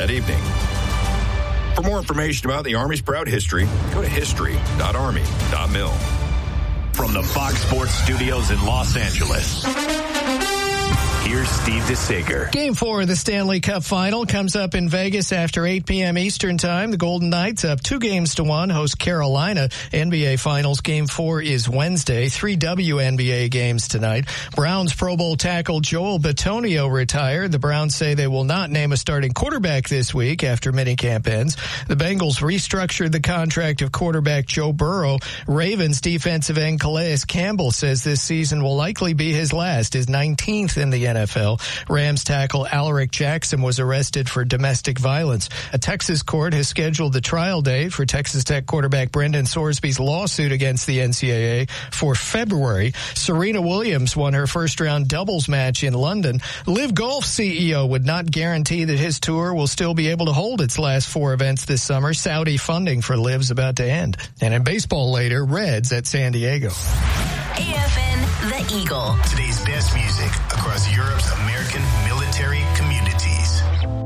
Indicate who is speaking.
Speaker 1: that evening. For more information about the Army's proud history, go to history.army.mil.
Speaker 2: From the Fox Sports Studios in Los Angeles, here's Steve DeSager.
Speaker 3: Game 4 of the Stanley Cup Final comes up in Vegas after 8 p.m. Eastern Time. The Golden Knights up 2-1 host Carolina. NBA Finals Game 4 is Wednesday. 3 WNBA games tonight. Browns Pro Bowl tackle Joel Bitonio retired. The Browns say they will not name a starting quarterback this week after minicamp ends. The Bengals restructured the contract of quarterback Joe Burrow. Ravens defensive end Calais Campbell says this season will likely be his last, his 19th in the NFL. Rams tackle Alaric Jackson was arrested for domestic violence. A Texas court has scheduled the trial date for Texas Tech quarterback Brendan Sorsby's lawsuit against the NCAA for February. Serena Williams won her first-round doubles match in London. Live Golf CEO would not guarantee that his tour will still be able to hold its last 4 events this summer. Saudi funding for Live's about to end. And in baseball later, Reds at San Diego.
Speaker 4: AFN The Eagle.
Speaker 2: Today's best music